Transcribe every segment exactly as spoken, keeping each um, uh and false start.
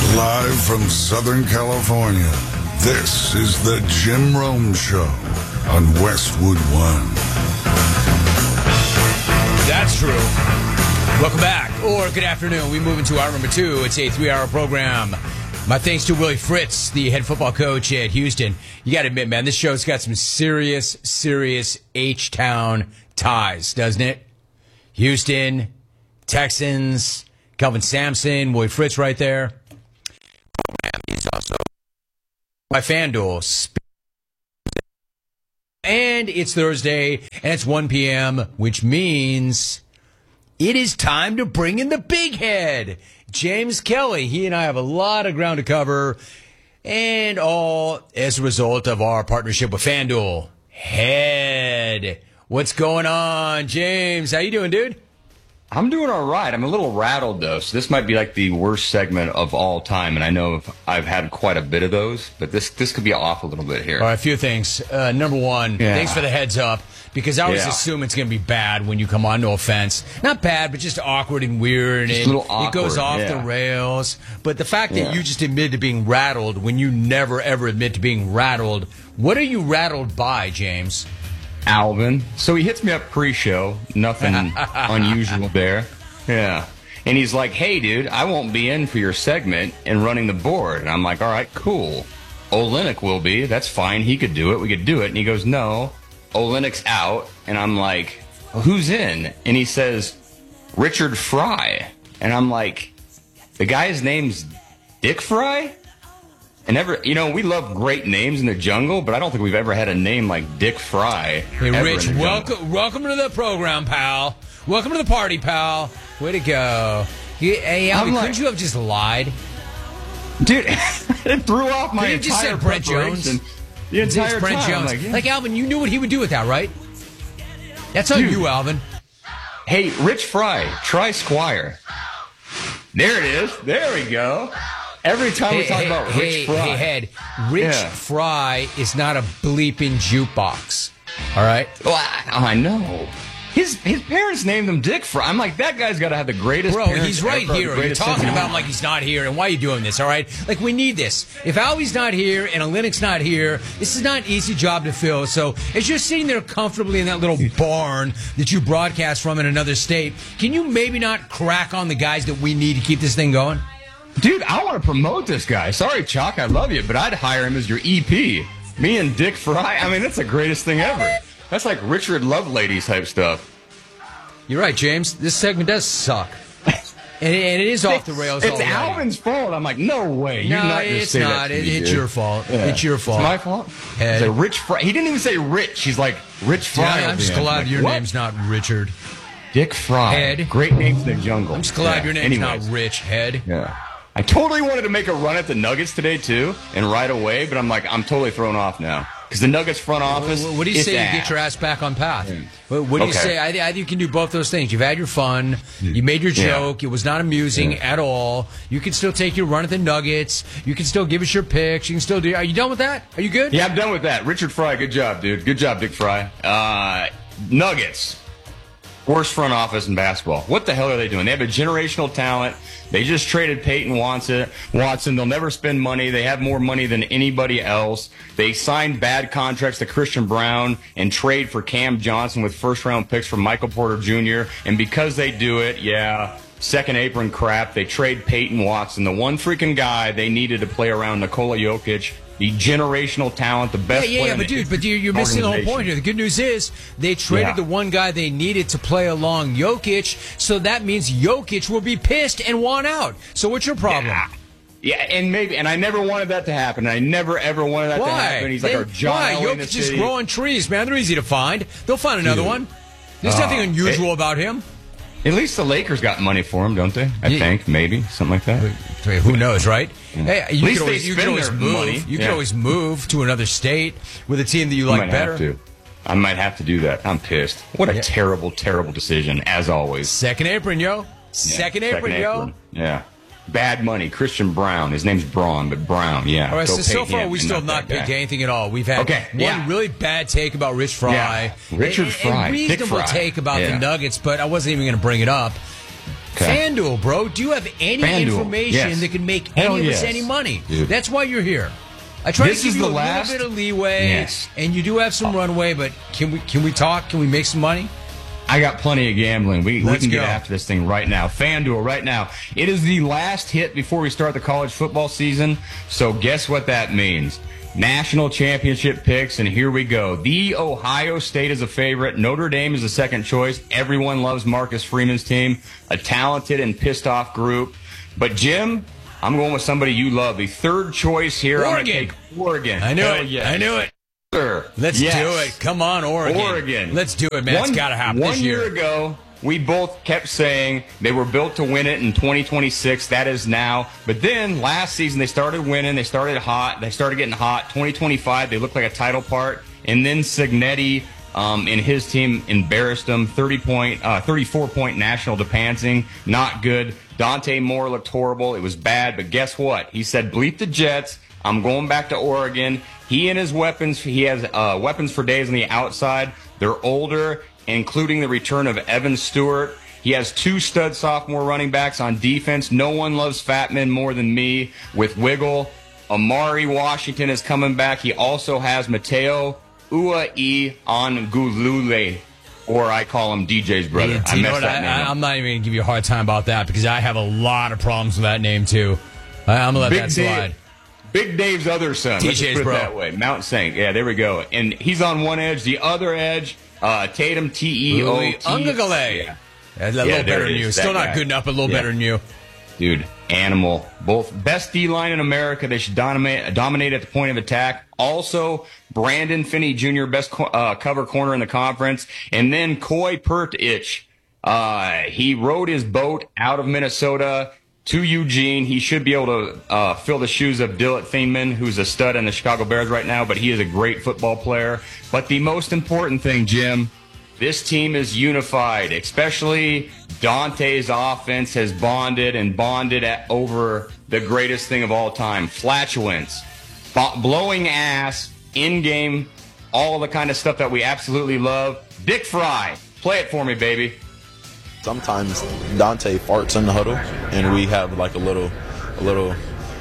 Live from Southern California, this is the Jim Rome Show on Westwood One. That's true. Welcome back, or good afternoon. We move into hour number two. It's a three-hour program. My thanks to Willie Fritz, the head football coach at Houston. You got to admit, man, this show's got some serious, serious H-Town ties, doesn't it? Houston, Texans, Kelvin Sampson, Willie Fritz right there. He's also by FanDuel. And it's Thursday, and it's one p.m., which means it is time to bring in the big head, James Kelly. He and I have a lot of ground to cover, and all as a result of our partnership with FanDuel. Head, what's going on, James? How you doing, dude? I'm doing all right. I'm a little rattled, though, so this might be like the worst segment of all time, and I know I've had quite a bit of those, but this this could be off a little bit here. All right, a few things. Uh, number one, yeah. Thanks for the heads up, because I always yeah. assume it's going to be bad when you come on, no offense. Not bad, but just awkward and weird, just and a little awkward, it goes off yeah. the rails. But the fact that yeah. you just admitted to being rattled when you never, ever admit to being rattled, what are you rattled by, James? Alvin. So he hits me up pre-show. Nothing unusual there. Yeah. And he's like, hey, dude, I won't be in for your segment and running the board. And I'm like, all right, cool. Olenek will be. That's fine. He could do it. We could do it. And he goes, no, Olenek's out. And I'm like, well, who's in? And he says, Richard Fry. And I'm like, the guy's name's Dick Fry? And ever, you know, we love great names in the jungle, but I don't think we've ever had a name like Dick Fry. Hey, Rich, welcome, welcome to the program, pal. Welcome to the party, pal. Way to go. You, hey, Alvin, like, couldn't you have just lied? Dude, it threw off my couldn't entire you just Brent Jones? The entire Brent time. Jones. Like, yeah. like, Alvin, you knew what he would do with that, right? That's on Dude. you, Alvin. Hey, Rich Fry, try Squire. There it is. There we go. Every time hey, we talk hey, about Rich hey, Fry. Hey, Head, Rich yeah. Fry is not a bleeping jukebox. All right? Well, I, I know. His his parents named him Dick Fry. I'm like, that guy's got to have the greatest Bro, parents he's right ever, here. You're talking about him like he's not here, and why are you doing this, all right? Like, we need this. If Alvy's not here and Olenek's not here, this is not an easy job to fill. So as you're sitting there comfortably in that little barn that you broadcast from in another state, can you maybe not crack on the guys that we need to keep this thing going? Dude, I want to promote this guy. Sorry, Chalk, I love you, but I'd hire him as your E P. Me and Dick Fry, I mean, that's the greatest thing ever. That's like Richard Lovelady type stuff. You're right, James. This segment does suck. And it, and it is off the rails It's already. Alvin's fault. I'm like, no way. You're no, not going to it's say not. that to It, me, it's dude. your fault. Yeah. It's your fault. It's my fault? Head. It's a Rich Fry. He didn't even say Rich. He's like, Rich Fry. Yeah, I'm just at the end. glad Like, your what? name's not Richard. Dick Fry. Head. Great names in the jungle. I'm just glad yeah. your name's Anyways. not Rich, Head. Yeah. I totally wanted to make a run at the Nuggets today, too, and right away, but I'm like, I'm totally thrown off now. Because the Nuggets front office, What, what do you say ass. you get your ass back on path? What, what do you Okay. say? I, I think you can do both those things. You've had your fun. You made your joke. Yeah. It was not amusing Yeah. at all. You can still take your run at the Nuggets. You can still give us your picks. You can still do. Are you done with that? Are you good? Yeah, I'm done with that. Richard Fry, good job, dude. Good job, Dick Fry. Uh, Nuggets, worst front office in basketball. What the hell are they doing? They have a generational talent. They just traded Peyton Watson. Watson. They'll never spend money. They have more money than anybody else. They signed bad contracts to Christian Brown and trade for Cam Johnson with first-round picks from Michael Porter Junior And because they do it, yeah, second apron crap. They trade Peyton Watson, the one freaking guy they needed to play around Nikola Jokic, the generational talent, the best Yeah, yeah, player yeah, in but the dude, but you're, you're missing the whole point here. The good news is they traded Yeah. the one guy they needed to play along Jokic, so that means Jokic will be pissed and want out. So what's your problem? Yeah. Yeah, and maybe, and I never wanted that to happen. I never ever wanted that Why? to happen. He's like They- our John Why? Elway in the Jokic is city. growing trees, man. They're easy to find. They'll find another Dude. one. There's Uh, nothing unusual it- about him. At least the Lakers got money for him, don't they? I Yeah. think maybe something like that. Who knows, right? Yeah. Hey, At you least can they always, you spend can always their move. money. You can Yeah. always move to another state with a team that you I like might better. have to. I might have to do that. I'm pissed. What a Yeah. terrible, terrible decision, as always. Second apron, yo. Second Yeah, apron, yo. Yeah. Bad money. Christian Brown. His name's Braun, but Brown. Yeah. All right, Go so, so pay far him we and still have not that picked guy. anything at all. We've had Okay, one yeah. really bad take about Rich Fry. Yeah, Richard and, Fry, and Dick reasonable Fry. take about Yeah. the Nuggets, but I wasn't even going to bring it up. FanDuel, bro. Do you have any FanDuel, information yes. that can make Hell any of yes. us any money? Dude. That's why you're here. I try This to give is you the a last- little bit of leeway, Yes. and you do have some runway, but can we can we talk? Can we make some money? I got plenty of gambling. We, we Let's can go. get after this thing right now. FanDuel right now. It is the last hit before we start the college football season. So guess what that means? National championship picks, and here we go. The Ohio State is a favorite. Notre Dame is a second choice. Everyone loves Marcus Freeman's team, a talented and pissed off group. But Jim, I'm going with somebody you love. The third choice here. Oregon. I'm going to take Oregon. I knew Hell it. yes. I knew it. Sir. Let's Yes. do it. Come on, Oregon. Oregon. Let's do it, man. One, it's got to happen one this year. year ago, we both kept saying they were built to win it in twenty twenty-six. That is now. But then last season, they started winning. They started hot. They started getting hot. twenty twenty-five, they looked like a title part. And then Signetti um, and his team embarrassed them. thirty point, uh, thirty-four point national to Pansing. Not good. Dante Moore looked horrible. It was bad. But guess what? He said, bleep the Jets. I'm going back to Oregon. He and his weapons, he has uh, weapons for days on the outside. They're older, including the return of Evan Stewart. He has two stud sophomore running backs on defense. No one loves fat men more than me with Wiggle. Amari Washington is coming back. He also has Mateo Uai Ongulule, or I call him D J's brother. Yeah, I you know messed what? that I, name I, up. I'm not even going to give you a hard time about that because I have a lot of problems with that name, too. I, I'm going to let Big that Dave- slide. Big Dave's other son. Let's just D J's put it bro. that way. Mount Saint. Yeah, there we go. And he's on one edge. The other edge, uh, Tatum, T E O T. Ungagale. Yeah. A little Yeah, there better it than is, you. that Still not guy. good enough, but a little Yeah. better than you. Dude, animal. Both best D-line in America. They should dominate, dominate at the point of attack. Also, Brandon Finney Junior, best co- uh, cover corner in the conference. And then Koi Pertich. Uh, he rode his boat out of Minnesota to Eugene. He should be able to uh, fill the shoes of Dillett Thieneman, who's a stud in the Chicago Bears right now, but he is a great football player. But the most important thing, Jim, this team is unified, especially Dante's offense has bonded and bonded at, over the greatest thing of all time, flatulence, b- blowing ass, in-game, all the kind of stuff that we absolutely love. Dick Fry, play it for me, baby. Sometimes Dante farts in the huddle, and we have like a little, a little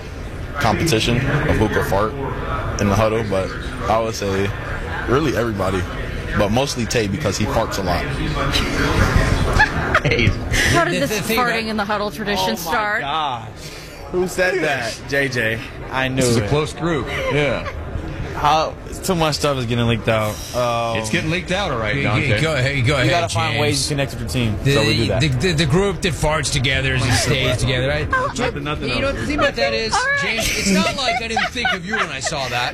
competition of who can fart in the huddle. But I would say, really everybody, but mostly Tay because he farts a lot. Hey, How did The- this the thing farting about- in the huddle tradition start? Gosh. Who said that? J J. I knew this is a it. close group. Yeah. How, too much stuff is getting leaked out. Um, It's getting leaked out, all right, Hey, Dante. Go ahead, go ahead, you gotta find James. ways to connect with your team. The, so we do that. the, the, the group that farts together and stays together. Right? Nothing, nothing You know, else. the thing about that is, James, it's not like I didn't think of you when I saw that.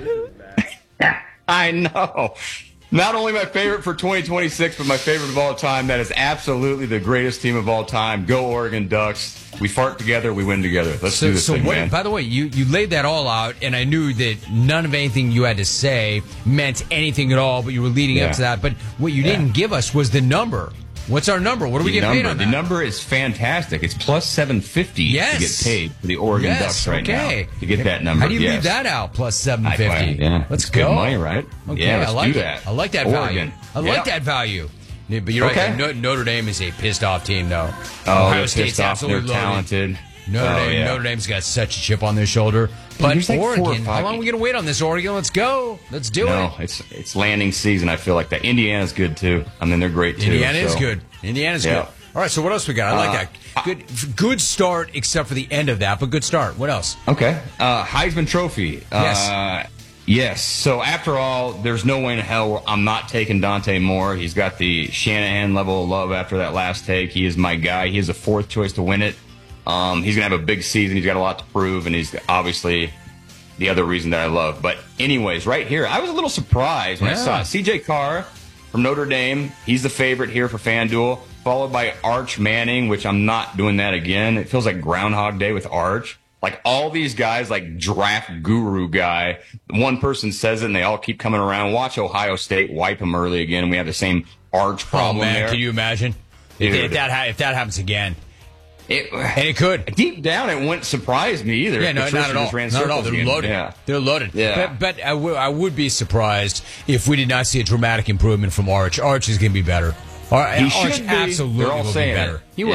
I know. Not only my favorite for twenty twenty-six, but my favorite of all time. That is absolutely the greatest team of all time. Go Oregon Ducks. We fart together, we win together. Let's So, do this so thing, what, man. by the way, you, you laid that all out, and I knew that none of anything you had to say meant anything at all, but you were leading Yeah. up to that. But what you Yeah. didn't give us was the number. What's our number? What do we the get number, paid on the that? number is fantastic. It's plus seven fifty Yes. to get paid for the Oregon Yes, Ducks right okay. now. To get that number, How do you yes. leave that out? Plus seven I- fifty. yeah, Let's it's go. good money, right? Okay, Yeah, let's I like do it. that. I like that Oregon. value. I Yeah. like that value. Yeah, but you're Okay. right. No, Notre Dame is a pissed off team, though. Oh, Ohio they're State's pissed off. They're absolutely loaded. talented. Notre, Oh, Dame, yeah. Notre Dame's got such a chip on their shoulder. But there's like four or Oregon, how five- long are we going to wait on this, Oregon? Let's go. Let's do No, it. it's it's landing season. I feel like that. Indiana's good too. I mean, they're great too. Indiana is so. good. Indiana's Yeah. good. All right, so what else we got? I like Uh, that. Good good start, except for the end of that, but good start. What else? Okay. Uh, Heisman Trophy. Yes. Uh, yes. So after all, there's no way in hell I'm not taking Dante Moore. He's got the Shanahan level of love after that last take. He is my guy. He is a fourth choice to win it. Um, he's going to have a big season. He's got a lot to prove, and he's obviously the other reason that I love. But anyways, right here, I was a little surprised when Yeah. I saw it. C J Carr from Notre Dame. He's the favorite here for FanDuel, followed by Arch Manning, which I'm not doing that again. It feels like Groundhog Day with Arch. Like all these guys, like draft guru guy, one person says it and they all keep coming around. Watch Ohio State wipe them early again, and we have the same Arch Oh, problem man, there. can you imagine? If, Dude. if, that, ha- if that happens again. It, And it could. deep down, it wouldn't surprise me either. Yeah, if no, Patricia not at all. just ran Not at all. circles They're again. loaded. Yeah. They're loaded. Yeah. But, but I, w- I would be surprised if we did not see a dramatic improvement from Arch. Arch is going to be better. Ar- He Arch should be. absolutely They're all will saying be better. it. He will. Yeah.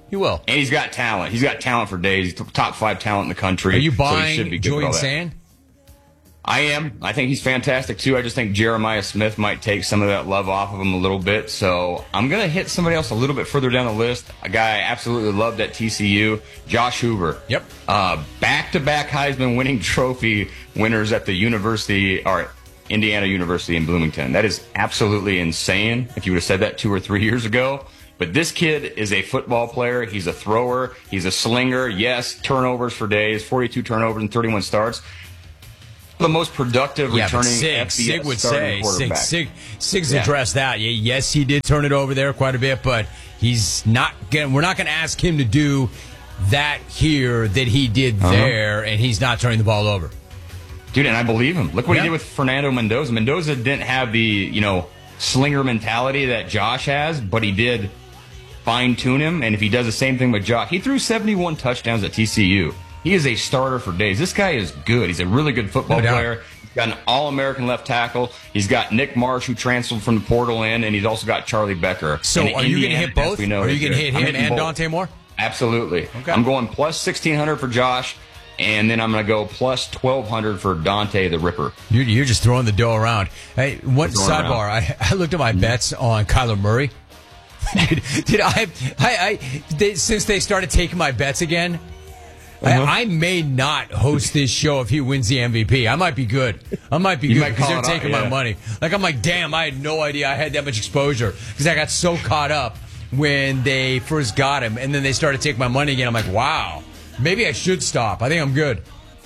He will. And he's got talent. He's got talent for days. He's top five talent in the country. Are you so he should buying be good with Julian all that. Sand? I am. I think he's fantastic, too. I just think Jeremiah Smith might take some of that love off of him a little bit. So I'm going to hit somebody else a little bit further down the list. A guy I absolutely loved at T C U, Josh Hoover. Yep. Uh, back-to-back Heisman winning trophy winners at the University, or Indiana University in Bloomington. That is absolutely insane if you would have said that two or three years ago. But this kid is a football player. He's a thrower. He's a slinger. Yes, turnovers for days, forty-two turnovers and thirty-one starts. The most productive Yeah, returning Sig, F B S Sig would starting say, Sig, quarterback. Sig, Sig's Yeah. addressed that. Yeah, yes, he did turn it over there quite a bit, but he's not gonna, we're not going to ask him to do that here that he did Uh-huh. there, and he's not turning the ball over. Dude, and I believe him. Look what Yeah. he did with Fernando Mendoza. Mendoza didn't have the, you know, slinger mentality that Josh has, but he did fine-tune him, and if he does the same thing with Josh, he threw seventy-one touchdowns at T C U. He is a starter for days. This guy is good. He's a really good football No doubt. player. He's got an All-American left tackle. He's got Nick Marsh, who transferred from the portal in, and he's also got Charlie Becker. So And are you going to Indiana, hit both? as we know, Are you is going to good. hit I'm him hitting and both. Dante Moore? Absolutely. Okay. I'm going plus sixteen hundred for Josh, and then I'm going to go plus twelve hundred for Dante the Ripper. You're, you're just throwing the dough around. Hey, one Throwing sidebar. I, I looked at my bets on Kyler Murray. Did, did I? I, I they, since they started taking my bets again, Uh-huh. I, I may not host this show if he wins the M V P. I might be good. I might be You good might because call they're it out, taking my yeah. money. Like I'm like, damn, I had no idea I had that much exposure because I got so caught up when they first got him, and then they started taking my money again. I'm like, wow, maybe I should stop. I think I'm good.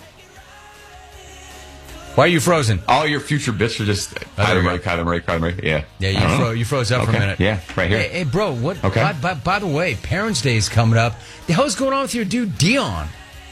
Why are you frozen? All your future bits are just there Kyler we Murray, go. Kyler Murray, Kyler Murray. Yeah. Yeah, you, I don't fro- know. you froze up for a Okay. minute. Yeah, right here. Hey, hey bro, what? Okay. By, by, by the way, Parents' Day is coming up. The hell's going on with your dude Dion?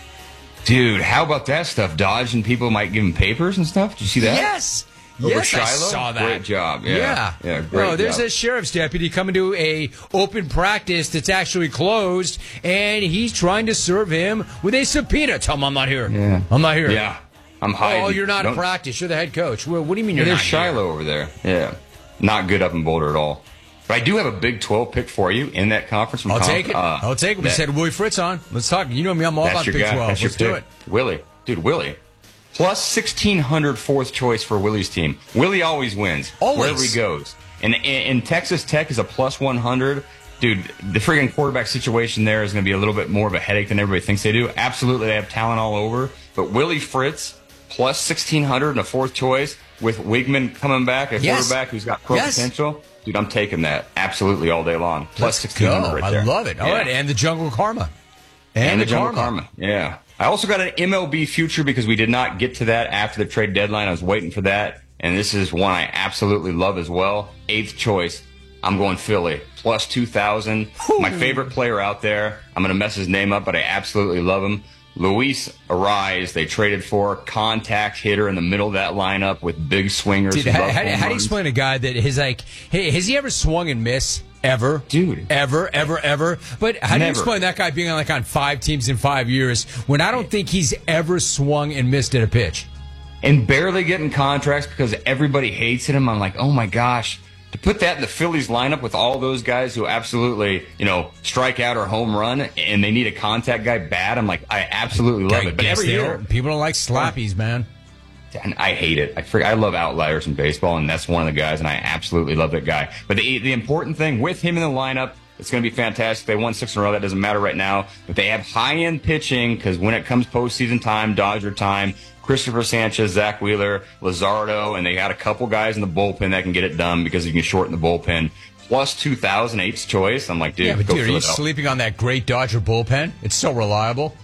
Dude, how about that stuff? Dodge and people might give him papers and stuff. Did you see that? Yes. Over Yes, I Shiloh? saw that. Great job. Yeah. Yeah. Yeah, great Bro, there's job. a sheriff's deputy coming to a open practice that's actually closed, and he's trying to serve him with a subpoena. Tell him I'm not here. Yeah. I'm not here. Yeah. I'm hiding. Oh, you're not Don't- at practice. You're the head coach. Well, what do you mean Yeah, you're there's not Shiloh here? over there. Yeah. Not good up in Boulder at all. But I do have a Big twelve pick for you in that conference. From I'll Con- take it. uh, I'll take it. We that- said Willie Fritz on. Let's talk. You know me. I'm all That's about your Big guy. twelve. That's your Let's do pick. it. Willie. Dude, Willie. Plus sixteen hundred fourth choice for Willie's team. Willie always wins. Always. Wherever he goes. And, and, and Texas Tech is a plus one hundred. Dude, the friggin' quarterback situation there is going to be a little bit more of a headache than everybody thinks they do. Absolutely, they have talent all over. But Willie Fritz, plus sixteen hundred and a fourth choice with Wigman coming back, a Yes. quarterback who's got pro Yes. potential. Dude, I'm taking that absolutely all day long. Plus Let's sixteen hundred go. right I there. love it. All Yeah. right, and the Jungle Karma. And, the Jungle Karma. Yeah. I also got an M L B future because we did not get to that after the trade deadline. I was waiting for that. And this is one I absolutely love as well. Eighth choice. I'm going Philly. Plus two thousand. My favorite player out there. I'm going to mess his name up, but I absolutely love him. Luis Arise, they traded for contact hitter in the middle of that lineup with big swingers. Dude, who how, love how, home how do you runs. explain a guy that his like, hey, has he ever swung and miss? Ever, Dude. ever, ever, ever. But how do you Never. explain that guy being on like on five teams in five years when I don't think he's ever swung and missed at a pitch? And barely getting contracts because everybody hates him. I'm like, oh my gosh, to put that in the Phillies lineup with all those guys who absolutely, you know, strike out or home run, and they need a contact guy bad. I'm like, I absolutely love I it. But guess every they year, don't- people don't like slappies, man. and I hate it. I frig- I love outliers in baseball, and that's one of the guys, and I absolutely love that guy. But the the important thing with him in the lineup, it's going to be fantastic. They won six in a row. That doesn't matter right now. But they have high-end pitching because when it comes postseason time, Dodger time, Christopher Sanchez, Zach Wheeler, Luzardo, and they got a couple guys in the bullpen that can get it done because you can shorten the bullpen. Plus two thousand, eighth choice. I'm like, dude, Yeah, but go dude, are you Philadelphia. sleeping on that great Dodger bullpen? It's so reliable.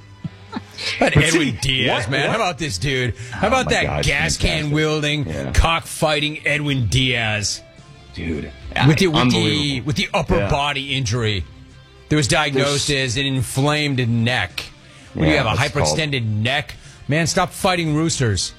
But But Edwin see, Diaz, what- man. what- How about this dude? How about my that God, gas can fantastic. wielding, Yeah. cockfighting Edwin Diaz Dude. with the with the Unbelievable. with the upper Yeah. body injury that was diagnosed There's- as an inflamed neck? When you Yeah, have a that's called- hyperextended neck, man, stop fighting roosters.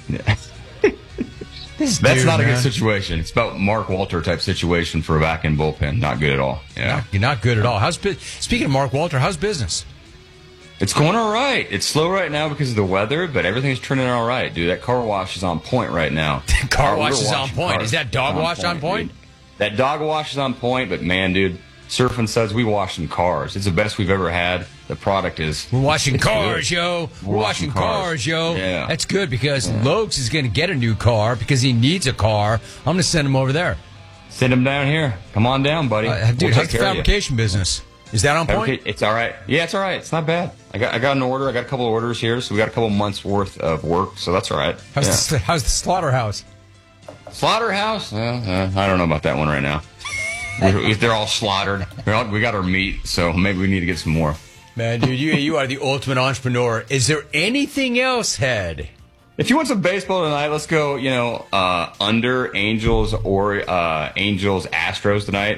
This That's dude, not a man. good situation. It's about Mark Walter type situation for a back end bullpen. Not good at all. Yeah. Not, you're not good at all. How's bu- speaking of Mark Walter? How's business? It's going all right. It's slow right now because of the weather, but everything's turning all right, dude. That car wash is on point right now. Car Uh, wash we're is on washing point. cars. Is that dog It's wash on point? dude. That dog wash is on point, but man, dude, Surfing Suds, we washing cars. It's the best we've ever had. The product is... We're washing it's cars, good. yo. We're, We're washing washing cars, cars. yo. Yeah. That's good because yeah. Lokes is going to get a new car because he needs a car. I'm going to send him over there. Send him down here. Come on down, buddy. Uh, dude, we'll how's the fabrication business? Is that on point? Fabrica- it's all right. Yeah, it's all right. It's not bad. I got I got an order. I got a couple of orders here, so we got a couple months worth of work, so that's all right. How's, yeah. the, how's the slaughterhouse? Slaughterhouse? Uh, uh, I don't know about that one right now. We're, they're all slaughtered. We're all, we got our meat, so maybe we need to get some more. Man, dude, you you are the ultimate entrepreneur. Is there anything else, Head? If you want some baseball tonight, let's go, you know, uh, under Angels or uh, Angels Astros tonight.